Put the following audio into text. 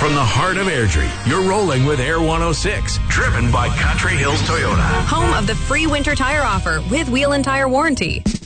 from the heart of Airdrie, you're rolling with Air 106, driven by Country Hills Toyota. Home of the free winter tire offer with wheel and tire warranty.